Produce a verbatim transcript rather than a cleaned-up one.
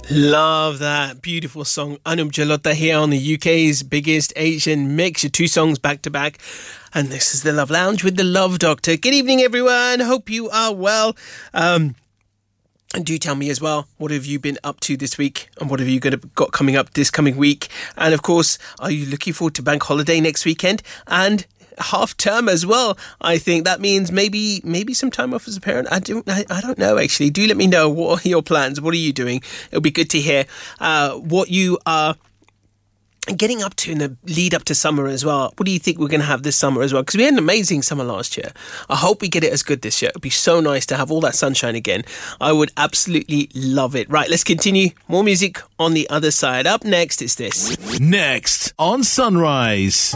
Love that beautiful song. Anup Jalota here on the U K's biggest Asian mix. Your two songs back to back. And this is the Love Lounge with the Love Doctor. Good evening, everyone. Hope you are well. Um, and do tell me as well, what have you been up to this week? And what have you got coming up this coming week? And of course, are you looking forward to bank holiday next weekend? And half term as well. I think that means maybe maybe some time off as a parent. I don't I, I don't know actually. Do let me know, what are your plans? What are you doing? It'll be good to hear uh, what you are getting up to in the lead up to summer as well. What do you think we're going to have this summer as well? Because we had an amazing summer last year. I hope we get it as good this year. It'd be so nice to have all that sunshine again. I would absolutely love it. Right, let's continue. More music on the other side. Up next is this. Next on Sunrise.